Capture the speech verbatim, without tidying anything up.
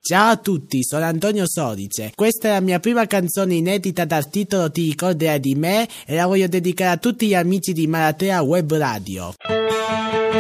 Ciao a tutti, sono Antonio Sorice. Questa è la mia prima canzone inedita dal titolo Ti ricorderai di me e la voglio dedicare a tutti gli amici di Maratea Web Radio.